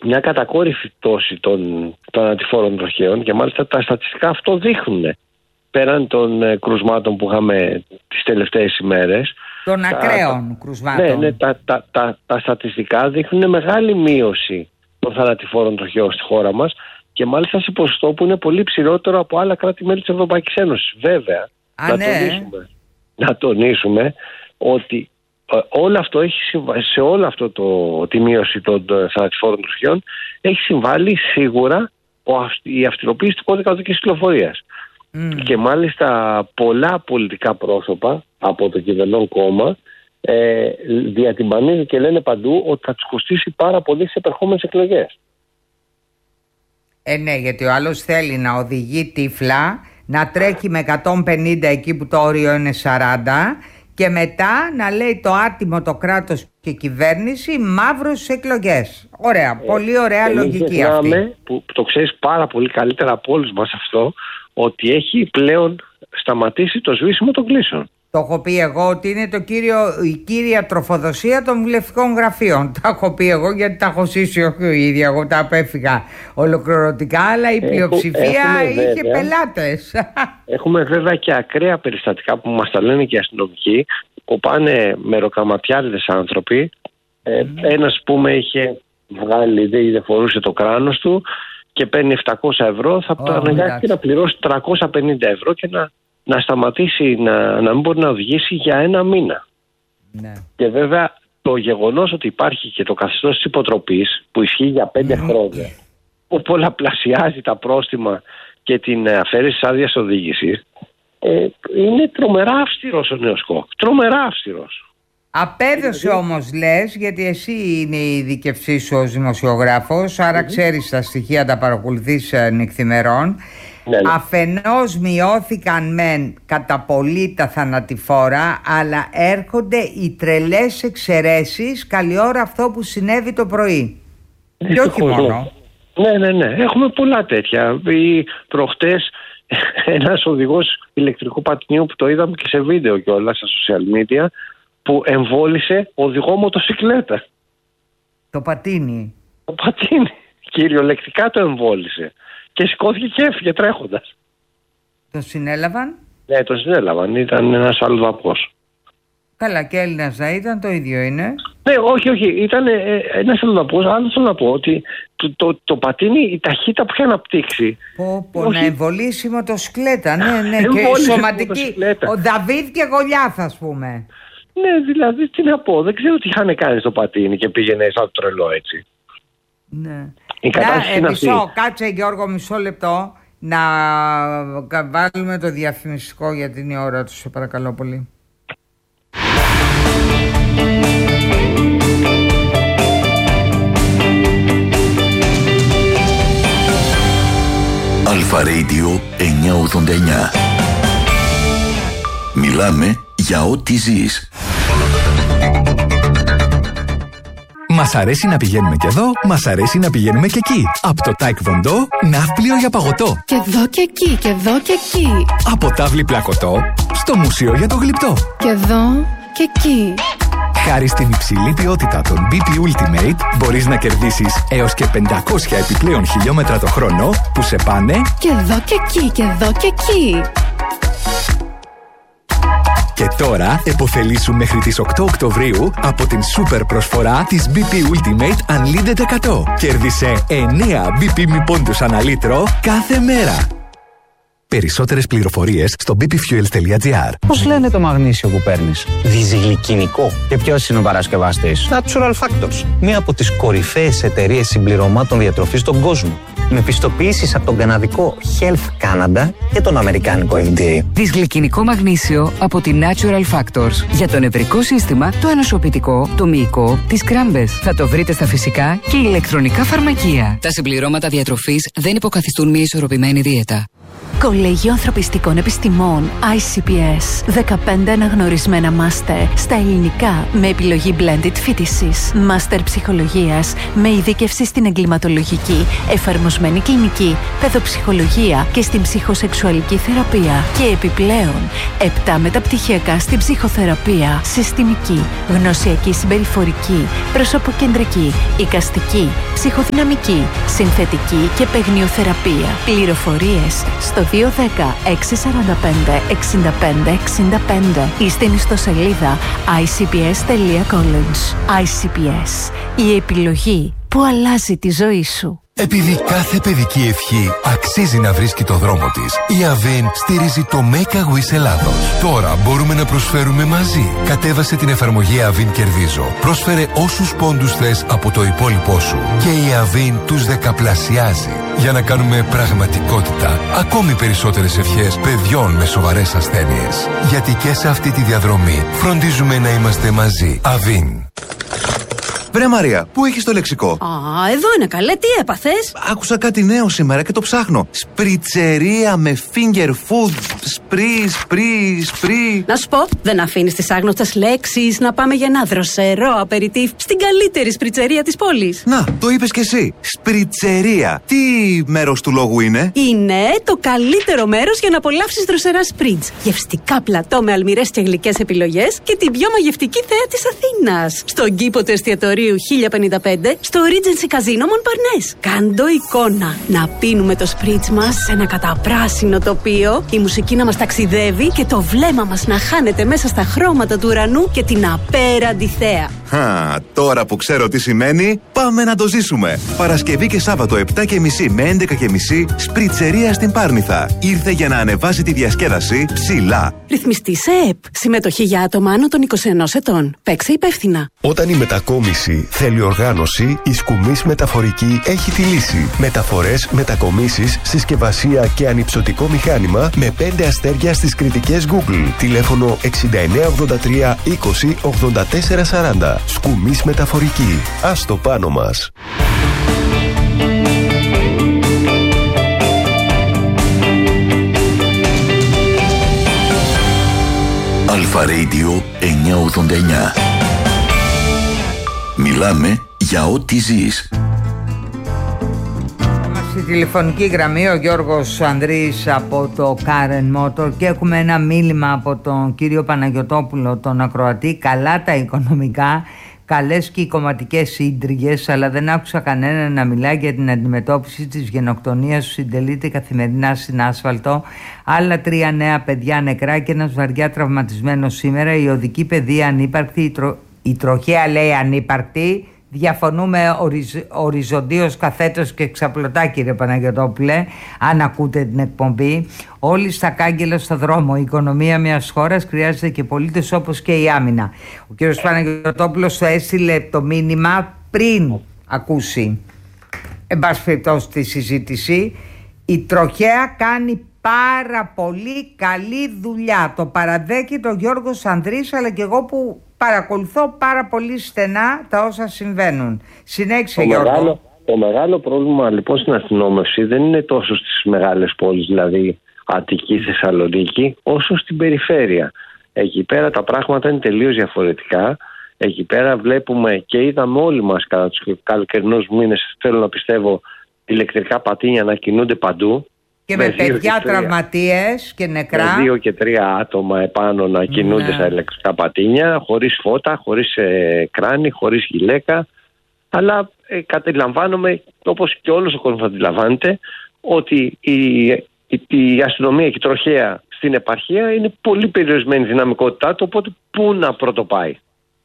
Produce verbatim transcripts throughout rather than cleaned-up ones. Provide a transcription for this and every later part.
μια κατακόρυφη πτώση των, των ανατηφόρων τροχαίων και μάλιστα τα στατιστικά αυτό δείχνουν. Πέραν των ε, κρουσμάτων που είχαμε τις τελευταίες ημέρες. Των ακραίων κρουσμάτων. Ναι, ναι τα, τα, τα, τα στατιστικά δείχνουν μεγάλη μείωση των θανατηφόρων τροχαίων στη χώρα μας και μάλιστα σε ποσοστό που είναι πολύ ψηλότερο από άλλα κράτη-μέλη της Ευρωπαϊκής Ένωσης. Βέβαια, Α, να, ναι. τονίσουμε, να τονίσουμε ότι ε, όλο αυτό έχει συμβα... σε όλο αυτό το, τη μείωση των ε, θανατηφόρων τροχαίων έχει συμβάλει σίγουρα ο, η αυστηροποίηση του κώδικα οδικής κυκλοφορίας. Mm. Και μάλιστα πολλά πολιτικά πρόσωπα από το κυβερνών κόμμα ε, διατυμπανίζουν και λένε παντού ότι θα τους κοστίσει πάρα πολύ στις επερχόμενες εκλογές. Ε, ναι, γιατί ο άλλος θέλει να οδηγεί τύφλα, να τρέχει με εκατόν πενήντα εκεί που το όριο είναι σαράντα και μετά να λέει το άτιμο το κράτος και η κυβέρνηση μαύρος στις εκλογές. Ωραία, ε, πολύ ωραία ε, λογική αυτή. Που, που το ξέρεις πάρα πολύ καλύτερα από όλους μας αυτό, ότι έχει πλέον σταματήσει το σβήσιμο των κλήσεων. Το έχω πει εγώ ότι είναι το κύριο, η κύρια τροφοδοσία των βουλευτικών γραφείων. Τα έχω πει εγώ γιατί τα έχω ζήσει όχι ο ίδια. Εγώ τα απέφυγα ολοκληρωτικά, αλλά η πλειοψηφία Έχω, είχε βέβαια, πελάτες. Έχουμε βέβαια και ακραία περιστατικά που μας τα λένε και οι αστυνομικοί, που πάνε μεροκαματιάριδες άνθρωποι. Mm. Ε, ένας που πούμε είχε βγάλει, δεν φορούσε το κράνος του και παίρνει επτακόσια ευρώ, θα oh, αναγκάστηκε να πληρώσει τριακόσια πενήντα ευρώ και να, να σταματήσει να, να μην μπορεί να οδηγήσει για ένα μήνα. Ναι. Και βέβαια το γεγονός ότι υπάρχει και το καθεστώς της υποτροπής που ισχύει για πέντε mm. χρόνια, που πολλαπλασιάζει τα πρόστιμα και την αφαίρεση της άδειας οδήγησης, ε, είναι τρομερά αυστηρός ο νέος ΚΟΚ. Τρομερά αυστηρός. Απέδωσε όμως λες, γιατί εσύ είναι η ειδικευσή σου ως δημοσιογράφος, άρα mm-hmm. ξέρεις τα στοιχεία, τα παρακολουθείς νυχθημερών. Ναι, ναι. Αφενός μειώθηκαν μεν κατά πολύ τα θανατηφόρα, αλλά έρχονται οι τρελές εξαιρέσεις, καλή ώρα αυτό που συνέβη το πρωί. Και όχι μόνο. Ναι, ναι, ναι. Έχουμε πολλά τέτοια. Οι προχτές ένας οδηγός ηλεκτρικού πατινίου που το είδαμε και σε βίντεο κιόλας στα social media, που εμβόλισε οδηγό μοτοσικλέτα. Το πατίνι. Το πατίνι. Κυριολεκτικά το εμβόλισε. Και σηκώθηκε και έφυγε τρέχοντας. Το συνέλαβαν? Ναι, το συνέλαβαν. Ήταν ένας αλλοδαπός. Καλά, και Έλληνας να ήταν, το ίδιο είναι. Ναι, όχι, όχι. Ήταν ε, ένας αλλοδαπός. Άλλο θέλω να πω ότι το, το, το πατίνι, η ταχύτητα που είχε αναπτύξει. Πω, πω, όχι... να εμβολήσει μοτοσικλέτα. Ναι, ναι. Και σωματική. Ο Δαβίδ και Γολιάθ, ας πούμε. Ναι, δηλαδή τι να πω, δεν ξέρω τι είχαν κάνει στο πατίνι και πήγαινε σαν το τρελό έτσι. Ναι. Η κατάσταση είναι αυτή. Μισό, κάτσε Γιώργο μισό λεπτό να βάλουμε το διαφημιστικό για την ώρα του, σε παρακαλώ πολύ. Αλφα Radio εννιακόσια ογδόντα εννιά. Μιλάμε για ό,τι ζεις. Μας αρέσει να πηγαίνουμε και εδώ, μας αρέσει να πηγαίνουμε και εκεί. Από το Taekwondo, ναύπλιο για παγωτό. Και εδώ και εκεί, και εδώ και εκεί. Από τάβλη πλακωτό, στο μουσείο για το γλυπτό. Και εδώ και εκεί. Χάρη στην υψηλή ποιότητα των μπι πι Ultimate, μπορείς να κερδίσεις έως και πεντακόσια επιπλέον χιλιόμετρα το χρόνο που σε πάνε και εδώ και εκεί, και εδώ και εκεί. Και τώρα επωφελήσου μέχρι τις οκτώ Οκτωβρίου από την σούπερ προσφορά της μπι πι Ultimate Unlimited εκατό. Κέρδισε εννέα μπι πι μη πόντους ανά λίτρο κάθε μέρα. Περισσότερες πληροφορίες στο μπι πι fuels τελεία τζι άρ. Πώς λένε το μαγνήσιο που παίρνεις? Διζυγλικινικό. Και ποιος είναι ο παρασκευαστής? Natural Factors. Μία από τις κορυφαίες εταιρείες συμπληρωμάτων διατροφής στον κόσμο. Με πιστοποιήσεις από τον καναδικό Health Canada και τον αμερικάνικο εφ ντι έι. Δυσγλυκινικό μαγνήσιο από τη Natural Factors. Για το νευρικό σύστημα, το ανοσοποιητικό, το μυϊκό, τις κράμπες. Θα το βρείτε στα φυσικά και ηλεκτρονικά φαρμακεία. Τα συμπληρώματα διατροφής δεν υποκαθιστούν μια ισορροπημένη δίαιτα. Κολέγιο Ανθρωπιστικών Επιστημών άι σι πι ες. δεκαπέντε αναγνωρισμένα μάστερ στα ελληνικά με επιλογή blended φοιτησης. Μάστερ ψυχολογίας με ειδίκευση στην εγκληματολογική, εφαρμοσμένη κλινική, παιδοψυχολογία και στην ψυχοσεξουαλική θεραπεία. Και επιπλέον, επτά μεταπτυχιακά στην ψυχοθεραπεία, συστημική, γνωσιακή συμπεριφορική, προσωποκεντρική, εικαστική, ψυχοδυναμική, συνθετική και παιγνιοθεραπεία. Πληροφορίες στο δύο ένα μηδέν έξι τέσσερα πέντε εξήντα πέντε εξήντα πέντε ή στην ιστοσελίδα άι σι πι ες τελεία college. άι σι πι ες, η επιλογή που αλλάζει τη ζωή σου. Επειδή κάθε παιδική ευχή αξίζει να βρίσκει το δρόμο της, η Avin στηρίζει το Make a Wish Ελλάδος. Τώρα μπορούμε να προσφέρουμε μαζί. Κατέβασε την εφαρμογή Avin Κερδίζω. Πρόσφερε όσους πόντους θες από το υπόλοιπό σου και η Avin τους δεκαπλασιάζει για να κάνουμε πραγματικότητα ακόμη περισσότερες ευχές παιδιών με σοβαρές ασθένειες. Γιατί και σε αυτή τη διαδρομή φροντίζουμε να είμαστε μαζί. Avin. Βρε Μαρία, πού έχεις το λεξικό? Α, εδώ είναι καλέ, τι έπαθες? Άκουσα κάτι νέο σήμερα και το ψάχνω. Σπριτσερία με finger food. Σπρι, σπρι, σπρι. Να σου πω, δεν αφήνεις τις άγνωστες λέξεις να πάμε για ένα δροσερό απεριτίφ στην καλύτερη σπριτσερία της πόλης. Να, το είπες κι εσύ. Σπριτσερία. Τι μέρος του λόγου είναι? Είναι το καλύτερο μέρος για να απολαύσεις δροσερά σπριτζ. Γευστικά πλατό με αλμυρές και γλυκές επιλογές και την πιο μαγευτική θέα της Αθήνας. Στον κήπο του εστιατορίου χίλια πενήντα πέντε στο Regency Casino Montparnasse. Κάντο εικόνα. Να πίνουμε το σπριτζ μας σε ένα καταπράσινο τοπίο, η μουσική να μας ταξιδεύει και το βλέμμα μας να χάνεται μέσα στα χρώματα του ουρανού και την απέραντη θέα. Χα, τώρα που ξέρω τι σημαίνει, πάμε να το ζήσουμε. Παρασκευή και Σάββατο επτά και μισή με έντεκα και μισή, σπριτσερία στην Πάρνηθα. Ήρθε για να ανεβάσει τη διασκέδαση ψηλά. Ρυθμιστή σε ΕΕΠ. Συμμετοχή για άτομα άνω των είκοσι ενός ετών. Παίξε υπεύθυνα. Όταν η μετακόμιση θέλει οργάνωση, η Σκουμής Μεταφορική έχει τη λύση. Μεταφορές, μετακομίσεις, συσκευασία και ανυψωτικό μηχάνημα με πέντε αστέρια στις κριτικές Google. Τηλέφωνο εξήντα εννέα ογδόντα τρία είκοσι ογδόντα τέσσερα σαράντα. Σκουμής Μεταφορική. Ας το πάνω μας. Αλφα Radio εννιακόσια ογδόντα εννιά. Μιλάμε για ό,τι ζεις. Στη τηλεφωνική γραμμή ο Γιώργος Ανδρής από το Karen Motor και έχουμε ένα μήνυμα από τον κύριο Παναγιωτόπουλο, τον ακροατή. Καλά τα οικονομικά, καλές και οι κομματικές ίντριγες, αλλά δεν άκουσα κανέναν να μιλάει για την αντιμετώπιση της γενοκτονίας που συντελείται καθημερινά στην άσφαλτο. Άλλα τρία νέα παιδιά νεκρά και ένας βαριά τραυματισμένος σήμερα. Η οδική παιδεία ανύπαρκτη, η, τρο... η τροχέα λέει ανύπαρκτη. Διαφωνούμε οριζ, οριζοντίως, καθέτως και ξαπλωτά, κύριε Παναγιωτόπουλε, αν ακούτε την εκπομπή. Όλοι στα κάγκελα στο δρόμο. Η οικονομία μιας χώρας χρειάζεται και πολίτες όπως και η άμυνα. Ο κύριος Παναγιωτόπουλος το έστειλε το μήνυμα πριν ακούσει, εν πάση περιπτώσει, τη συζήτηση. Η τροχέα κάνει πάρα πολύ καλή δουλειά. Το παραδέχεται ο Γιώργος Ανδρής, αλλά και εγώ που παρακολουθώ πάρα πολύ στενά τα όσα συμβαίνουν. Συνέχισε, Γιώργο. Μεγάλο, το μεγάλο πρόβλημα λοιπόν στην αστυνόμευση δεν είναι τόσο στις μεγάλες πόλεις, δηλαδή Αττική, Θεσσαλονίκη, όσο στην περιφέρεια. Εκεί πέρα τα πράγματα είναι τελείως διαφορετικά. Εκεί πέρα βλέπουμε και είδαμε όλοι μας κατά τους καλοκαιρινούς μήνες, θέλω να πιστεύω, ηλεκτρικά πατίνια να κινούνται παντού. Και με, με παιδιά τραυματίες και νεκρά. Με δύο και τρία άτομα επάνω να κινούνται ναι. στα ηλεκτρικά πατίνια, χωρίς φώτα, χωρίς ε, κράνη, χωρίς γυλαίκα. Αλλά ε, καταλαμβάνομαι, όπως και όλος ο κόσμος αντιλαμβάνεται, ότι η, η, η αστυνομία και η τροχέα στην επαρχία είναι πολύ περιορισμένη δυναμικότητά του, οπότε πού να πρωτοπάει.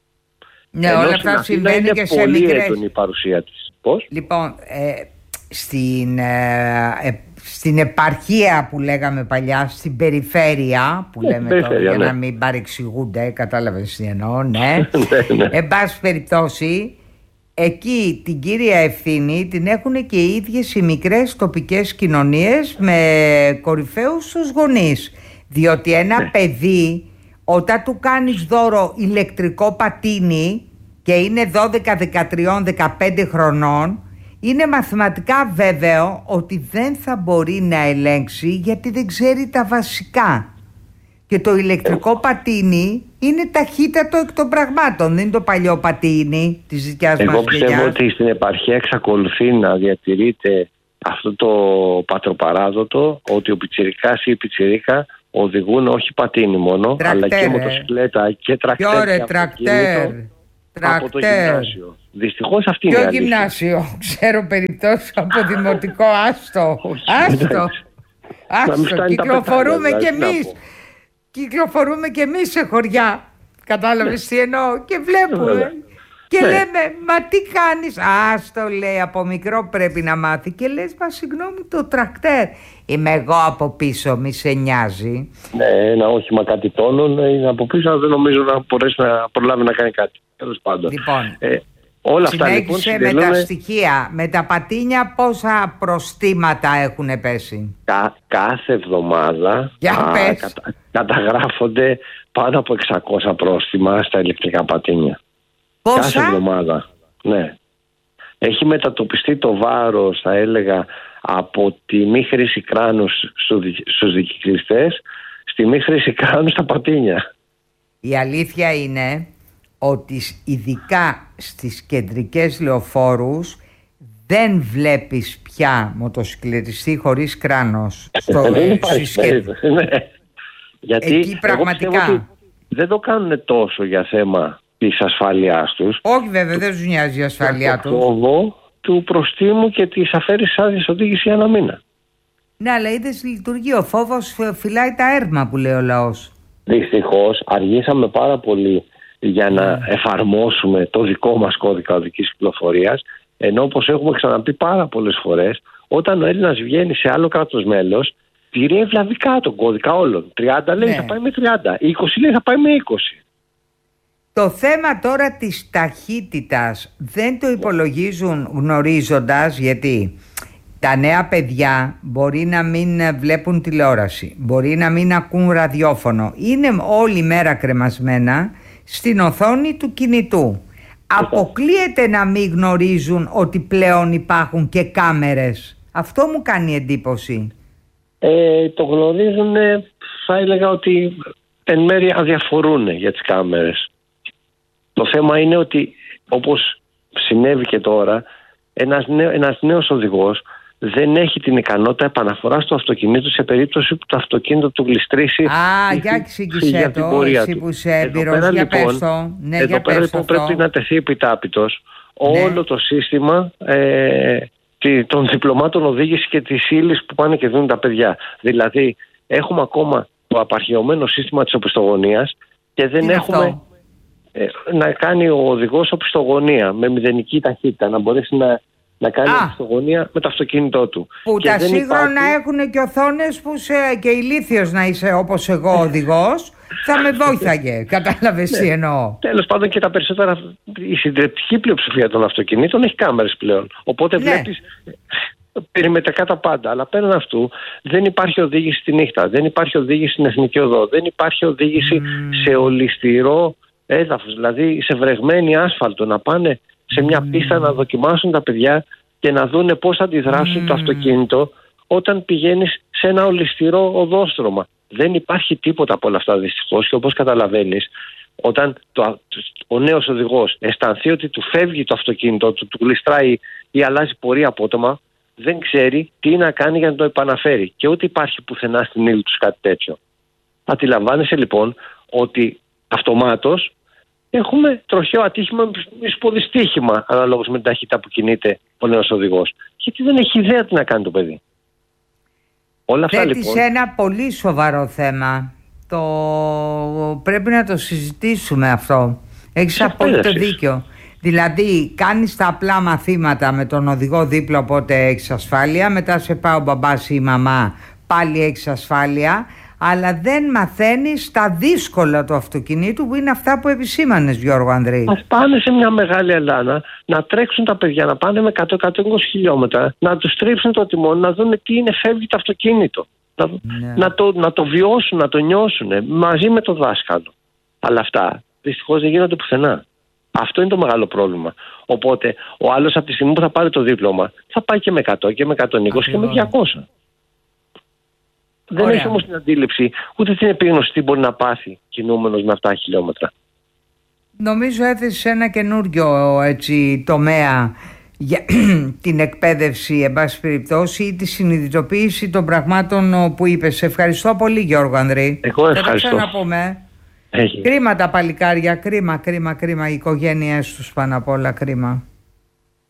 Ναι, όλα αυτά συμβαίνουν και σε μικρές. Είναι πολύ έντονη η παρουσία της. Πώς? Λοιπόν, ε, στην... Ε, στην επαρχία που λέγαμε παλιά, στην περιφέρεια που ναι, λέμε περιφέρεια, τώρα, για ναι. να μην παρεξηγούνται, κατάλαβες τι εννοώ, ναι. ναι, ναι. Εν πάση περιπτώσει, εκεί την κύρια ευθύνη την έχουν και οι ίδιες οι μικρές τοπικές κοινωνίες με κορυφαίους τους γονείς. Διότι ένα ναι. παιδί, όταν του κάνεις δώρο ηλεκτρικό πατίνι και είναι δώδεκα, δεκατρία, δεκαπέντε χρονών, είναι μαθηματικά βέβαιο ότι δεν θα μπορεί να ελέγξει γιατί δεν ξέρει τα βασικά. Και το ηλεκτρικό πατίνι είναι ταχύτατο εκ των πραγμάτων. Δεν είναι το παλιό πατίνι της δικιάς μας Εγώ πιστεύω γενιάς. ότι στην επαρχία εξακολουθεί να διατηρείται αυτό το πατροπαράδοτο, ότι ο πιτσιρικάς ή η πιτσιρίκα οδηγούν όχι πατίνι μόνο, Τρακτέρ, αλλά και ε. μοτοσυκλέτα και τρακτέρ. Ποιο ρε, και τρακτέρ. από το γυμνάσιο. Δυστυχώς αυτή είναι η Ποιο αλήθεια. γυμνάσιο? Ξέρω περιπτώσεις από δημοτικό. Άστο. Άστο. Άστο. Κυκλοφορούμε κι εμείς. Κυκλοφορούμε κι εμείς σε χωριά. Κατάλαβες τι εννοώ? Και βλέπουμε. Και ναι. λέμε, μα τι κάνεις? Άστο, λέει, από μικρό πρέπει να μάθει. Και λες, μα συγγνώμη, το τρακτέρ. Είμαι εγώ από πίσω, μη σε νοιάζει. Ναι, ένα όχημα κάτι τόνων είναι από πίσω, αλλά δεν νομίζω να μπορέσει να προλάβει να κάνει κάτι. Τέλος πάντων. Λοιπόν, ε, όλα αυτά λοιπόν συνέχισε με τα στοιχεία, με τα πατίνια, πόσα προστήματα έχουν πέσει? Κα, κάθε εβδομάδα Για α, πες. κατα, καταγράφονται πάνω από εξακόσια πρόστιμα στα ηλεκτρικά πατίνια. Πόσα? Κάθε εβδομάδα, ναι. Έχει μετατοπιστεί το βάρος, θα έλεγα, από τη μη χρήση κράνους στους δικυκλιστές στη μη χρήση κράνους στα πατίνια. Η αλήθεια είναι ότι ειδικά στις κεντρικές λεωφόρους δεν βλέπεις πια μοτοσυκλετιστή χωρίς κράνος. Στο, δεν υπάρχει, ναι. Γιατί εκεί πραγματικά δεν το κάνουν τόσο για θέμα της ασφάλειάς τους. Όχι βέβαια, δεν τους νοιάζει η ασφάλειά τους. Το φόβο του προστίμου και της αφαίρεσης άδειας οδήγηση για ένα μήνα. Ναι, αλλά είδες, λειτουργεί. Ο φόβος φυλάει τα έρμα που λέει ο λαός. Δυστυχώς αργήσαμε πάρα πολύ για να εφαρμόσουμε το δικό μας κώδικα οδικής κυκλοφορίας, ενώ όπως έχουμε ξαναπεί πάρα πολλές φορές, όταν ο Έλληνας βγαίνει σε άλλο κράτος μέλος, τηρεί ευλαβικά τον κώδικα όλων. τριάντα λέει ναι. θα πάει με τριάντα, είκοσι λέει θα πάει με είκοσι. Το θέμα τώρα της ταχύτητας δεν το υπολογίζουν γνωρίζοντας, γιατί τα νέα παιδιά μπορεί να μην βλέπουν τηλεόραση, μπορεί να μην ακούν ραδιόφωνο, είναι όλη μέρα κρεμασμένα στην οθόνη του κινητού. Αποκλείεται να μην γνωρίζουν ότι πλέον υπάρχουν και κάμερες. Αυτό μου κάνει εντύπωση. Ε, το γνωρίζουν, θα έλεγα ότι εν μέρει αδιαφορούν για τις κάμερες. Το θέμα είναι ότι, όπως συνέβη και τώρα, ένας, νέο, ένας νέος οδηγός δεν έχει την ικανότητα επαναφοράς του αυτοκινήτου σε περίπτωση που το αυτοκίνητο του γλιστρήσει. Α, για εξήγησέ το, εσύ που είσαι έμπειρος, για πες το. Ναι, εδώ για πέρα πες λοιπόν αυτό. πρέπει να τεθεί επιτάπητος ναι. όλο το σύστημα ε, των διπλωμάτων οδήγηση και της ύλης που πάνε και δίνουν τα παιδιά. Δηλαδή έχουμε ακόμα το απαρχαιωμένο σύστημα της οπισθογωνίας και δεν είναι έχουμε αυτό? ε, να κάνει ο οδηγός οπισθογωνία με μηδενική ταχύτητα, να μπορέσει να να κάνει οπισθογωνία με το αυτοκίνητό του. Που και τα δεν σύγχρονα υπάρχει... έχουν και οθόνες που σε, και ηλίθιος να είσαι όπως εγώ οδηγός θα με βόηθαγε. Κατάλαβες τι εννοώ? Τέλος πάντων και τα περισσότερα, η συντριπτική πλειοψηφία των αυτοκινήτων έχει κάμερες πλέον. Οπότε ναι. βλέπεις περιμετρικά τα πάντα. Αλλά πέραν αυτού δεν υπάρχει οδήγηση στη νύχτα, δεν υπάρχει οδήγηση στην εθνική οδό, δεν υπάρχει οδήγηση mm. σε ολισθηρό έδαφος, δηλαδή σε βρεγμένη άσφαλτο, να πάνε σε μια mm. πίστα να δοκιμάσουν τα παιδιά και να δούνε πώς θα αντιδράσουν mm. το αυτοκίνητο όταν πηγαίνεις σε ένα ολισθηρό οδόστρωμα. Δεν υπάρχει τίποτα από όλα αυτά δυστυχώς, και όπως καταλαβαίνεις, όταν το, ο νέος οδηγός αισθανθεί ότι του φεύγει το αυτοκίνητο, του, του γλιστράει ή αλλάζει πορεία απότομα, δεν ξέρει τι να κάνει για να το επαναφέρει. Και ούτε υπάρχει πουθενά στην ύλη τους κάτι τέτοιο. Αντιλαμβάνεσαι λοιπόν ότι αυτομάτως έχουμε τροχαίο ατύχημα, εισποδιστύχημα αναλόγως με την ταχύτητα που κινείται ο νέος οδηγός. Γιατί δεν έχει ιδέα τι να κάνει το παιδί. Όλα αυτά Θέτεις λοιπόν... ένα πολύ σοβαρό θέμα. Το... Πρέπει να το συζητήσουμε αυτό. Έχεις απόλυτο δίκιο. Δηλαδή κάνεις τα απλά μαθήματα με τον οδηγό δίπλα, οπότε έχεις ασφάλεια. Μετά σε πάει ο μπαμπάς ή η μαμά, πάλι έχεις ασφάλεια. Αλλά δεν μαθαίνεις τα δύσκολα του αυτοκινήτου, που είναι αυτά που επισήμανες, Γιώργο Ανδρή. Ας πάνε σε μια μεγάλη αλάνα, να τρέξουν τα παιδιά, να πάνε με εκατό με εκατόν είκοσι χιλιόμετρα, να τους τρίψουν το τιμόνι, να δουν τι είναι φεύγει το αυτοκίνητο. Να, ναι. να, το, να το βιώσουν, να το νιώσουν μαζί με το δάσκαλο. Αλλά αυτά δυστυχώς δεν γίνονται πουθενά. Αυτό είναι το μεγάλο πρόβλημα. Οπότε ο άλλος από τη στιγμή που θα πάρει το δίπλωμα θα πάει και με εκατό και με εκατόν είκοσι και με διακόσια. Ωραία. Δεν έχει όμως την αντίληψη ούτε την επίγνωση τι μπορεί να πάθει κινούμενος με αυτά τα χιλιόμετρα. Νομίζω έθεσε ένα καινούριο έτσι, τομέα για την εκπαίδευση, εν πάση περιπτώσει, ή τη συνειδητοποίηση των πραγμάτων που είπες. Ευχαριστώ πολύ, Γιώργο Ανδρή. Εγώ ευχαριστώ. Θα το ξαναπούμε. Έχει. Κρίμα τα παλικάρια, κρίμα, κρίμα, κρίμα. Οι οικογένειές τους πάνω απ' όλα, κρίμα.